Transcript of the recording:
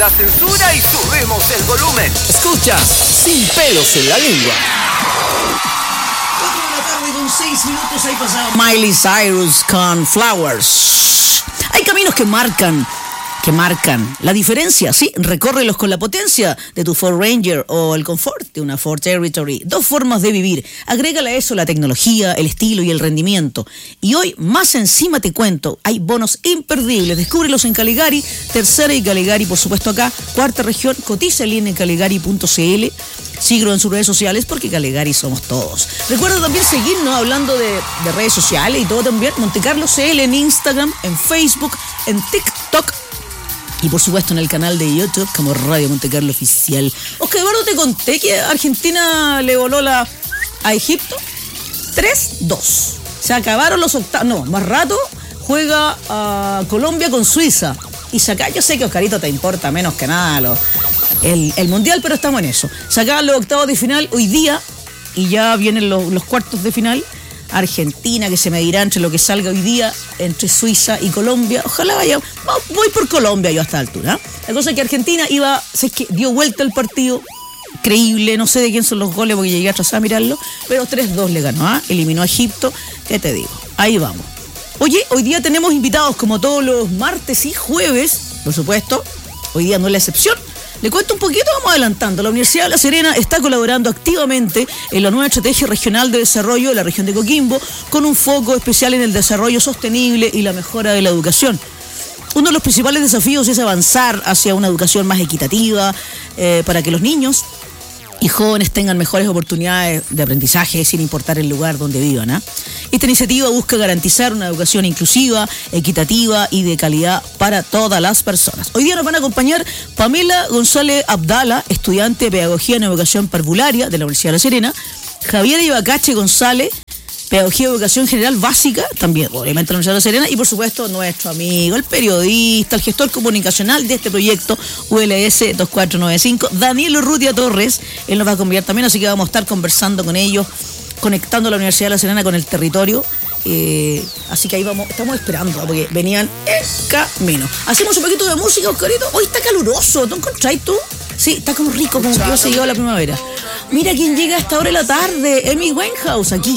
la censura y subimos el volumen. Escuchas Sin Pelos en la Lengua. 4 de la tarde con 6 minutos, ahí pasaba Miley Cyrus con Flowers. Hay caminos que marcan la diferencia, sí, recórrelos con la potencia de tu Ford Ranger o el confort de una Ford Territory. 2 formas de vivir. Agrégale a eso la tecnología, el estilo y el rendimiento. Y hoy, más encima te cuento, hay bonos imperdibles. Descúbrelos en Caligari, tercera y Caligari, por supuesto acá, cuarta región. Cotiza en línea en caligari.cl. Síguelo en sus redes sociales porque Caligari somos todos. Recuerda también seguirnos hablando de redes sociales y todo también. Montecarlo CL en Instagram, en Facebook, en TikTok. Y por supuesto en el canal de YouTube como Radio Montecarlo Oficial. Oscar Eduardo, te conté que Argentina le voló a Egipto 3-2. Se acabaron los octavos. No, más rato juega Colombia con Suiza. Y yo sé que Oscarito te importa menos que nada el mundial, pero estamos en eso. Se acaban los octavos de final hoy día y ya vienen los cuartos de final. Argentina, que se medirá entre lo que salga hoy día, entre Suiza y Colombia. Ojalá vaya. Voy por Colombia yo a esta altura. La cosa es que Argentina dio vuelta el partido. Increíble, no sé de quién son los goles porque llegué atrás a mirarlo, pero 3-2 le ganó, eliminó a Egipto. ¿Qué te digo? Ahí vamos. Oye, hoy día tenemos invitados como todos los martes y jueves, por supuesto. Hoy día no es la excepción. Le cuento un poquito, vamos adelantando. La Universidad de La Serena está colaborando activamente en la nueva estrategia regional de desarrollo de la región de Coquimbo, con un foco especial en el desarrollo sostenible y la mejora de la educación. Uno de los principales desafíos es avanzar hacia una educación más equitativa para que los niños y jóvenes tengan mejores oportunidades de aprendizaje sin importar el lugar donde vivan. Esta iniciativa busca garantizar una educación inclusiva, equitativa y de calidad para todas las personas. Hoy día nos van a acompañar Pamela González Abdala, estudiante de Pedagogía en Educación Parvularia de la Universidad de La Serena, Javier Ibacache González, Pedagogía y Educación General Básica, también obviamente la Universidad de La Serena, y por supuesto nuestro amigo, el periodista, el gestor comunicacional de este proyecto ULS 2495, Daniel Urrutia Torres. Él nos va a acompañar también, así que vamos a estar conversando con ellos, conectando la Universidad de La Serena con el territorio. Así que ahí vamos, estamos esperando porque venían en camino. Hacemos un poquito de música, Oscarito. Hoy está caluroso, ¿te encontráis tú? Sí, está como rico, como que se llegó la primavera. Mira quién llega a esta hora de la tarde, Amy Winehouse, aquí